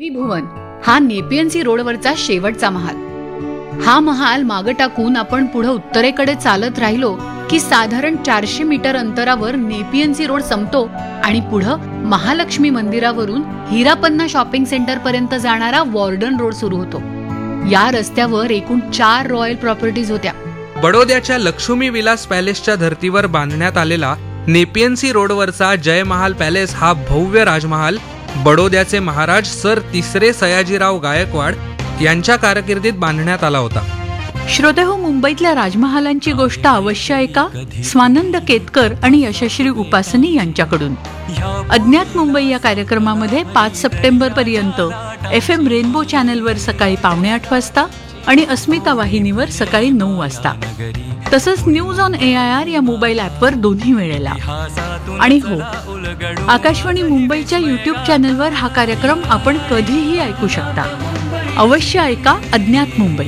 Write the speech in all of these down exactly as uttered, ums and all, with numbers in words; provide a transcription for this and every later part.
देवी भुवन हा नेपियन सी रोडवरचा शेवटचा महाल. हा महाल मागे टाकून आपण पुढे उत्तरेकडे चालत राहिलो की साधारण चारशे मीटर अंतरावर नेपियन सी रोड संपतो आणि पुढं महालक्ष्मी मंदिरावरून हिरापन्ना शॉपिंग सेंटर पर्यंत जाणारा वॉर्डन रोड सुरू होतो. या रस्त्यावर एकूण चार रॉयल प्रॉपर्टीज होत्या. बडोद्याच्या लक्ष्मी विलास पॅलेसच्या धर्तीवर बांधण्यात आलेला नेपियन सी रोडवरचा जय महाल पॅलेस हा भव्य राजमहाल बडोद्याचे महाराज सर तिसरे सयाजीराव गायकवाड यांच्या कारकिर्दीत बांधण्यात आला होता. श्रोतेहो, मुंबईतल्या राजमहालांची गोष्ट अवश्य ऐका स्वानंद केतकर आणि यशश्री उपासनी यांच्याकडून. अज्ञात मुंबई या कार्यक्रमामध्ये पाच सप्टेंबर पर्यंत एफ एम रेनबो चॅनलवर सकाळी पावणे आठ वाजता आणि अस्मिता वाहिनीवर सकाळी नऊ वाजता, तसंच news on A I R या मोबाईल ॲपवर दोन्ही वेळेला. आणि हो, आकाशवाणी मुंबईच्या युट्यूब चॅनलवर हा कार्यक्रम आपण कधीही ऐकू शकता. अवश्य ऐका अज्ञात मुंबई.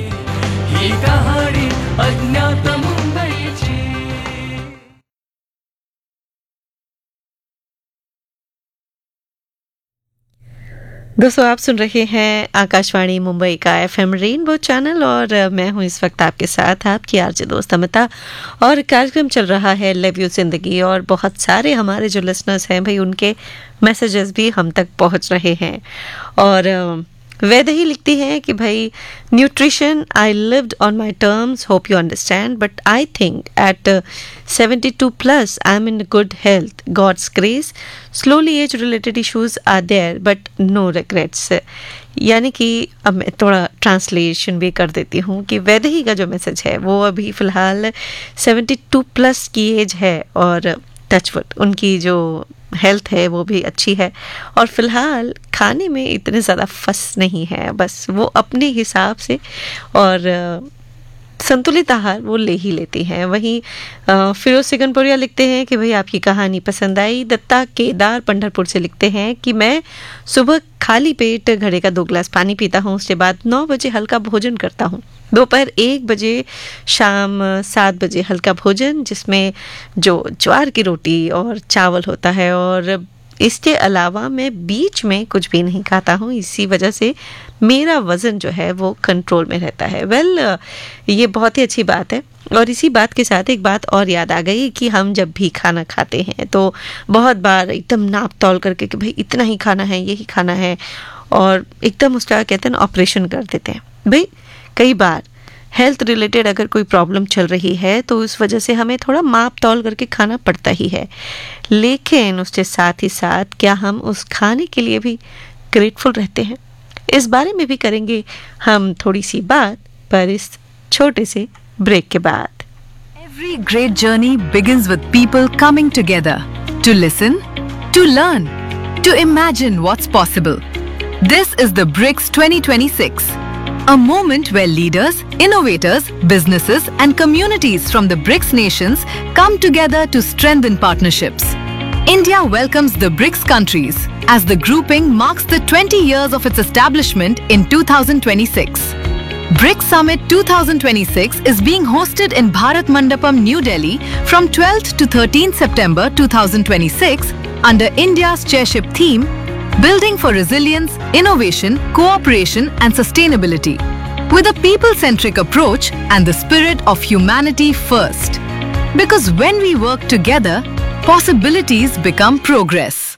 दोस्तों, आप सुन रहे हैं आकाशवाणी मुंबई का एफ एम रेनबो चैनल और मैं हूं इस वक्त आपके साथ आपकी आरजे दोस्त अमिता. और कार्यक्रम चल रहा है लिव यू जिंदगी और बहुत सारे हमारे जो लिसनर्स हैं भाई उनके मैसेजेस भी हम तक पहुंच रहे हैं. और वैदेही लिखती हैं कि भाई nutrition I lived on my terms, hope you understand, but I think eight seventy two plus I am in good health, God's grace. Slowly age related issues are there but no regrets. यानी कि अब मैं थोड़ा translation भी कर देती हूँ कि वैदेही का जो मैसेज है वो अभी फ़िलहाल सेवेंटी टू प्लस की एज है और टचवुड उनकी जो हेल्थ है वो भी अच्छी है और फिलहाल खाने में इतने ज़्यादा फस नहीं है, बस वो अपने हिसाब से और संतुलित आहार वो ले ही लेती हैं. वहीं फिरोज सिकनपुरिया लिखते हैं कि भाई आपकी कहानी पसंद आई. दत्ता केदार पंढरपुर से लिखते हैं कि मैं सुबह खाली पेट घड़े का दो गिलास पानी पीता हूँ, उसके बाद नौ बजे हल्का भोजन करता हूँ, दोपहर एक बजे, शाम सात बजे हल्का भोजन जिसमें जो ज्वार की रोटी और चावल होता है, और इसके अलावा मैं बीच में कुछ भी नहीं खाता हूँ. इसी वजह से मेरा वज़न जो है वो कंट्रोल में रहता है. वेल well, ये बहुत ही अच्छी बात है. और इसी बात के साथ एक बात और याद आ गई कि हम जब भी खाना खाते हैं तो बहुत बार एकदम नाप तौल करके कि भाई इतना ही खाना है, यही खाना है, और एकदम उसका कहते हैं ना ऑपरेशन कर देते हैं. भाई कई बार हेल्थ रिलेटेड अगर कोई प्रॉब्लम चल रही है तो उस वजह से हमें थोड़ा माप तौल करके खाना पड़ता ही है, लेकिन उसके साथ ही साथ क्या हम उस खाने के लिए भी ग्रेटफुल रहते हैं? इस बारे में भी करेंगे हम थोड़ी सी बात, पर इस छोटे से ब्रेक के बाद. Every great journey begins with people coming together to listen, to learn, to imagine what's possible. This is the BRICS twenty twenty-six. A moment where leaders, innovators, businesses and communities from the BRICS nations come together to strengthen partnerships. India welcomes the BRICS countries as the grouping marks the twenty years of its establishment in two thousand twenty-six. BRICS Summit twenty twenty-six is being hosted in Bharat Mandapam, New Delhi from twelfth to thirteenth September twenty twenty-six under India's chairship theme Building for Resilience, Innovation, Cooperation and Sustainability, with a people-centric approach and the spirit of humanity first. Because when we work together, possibilities become progress.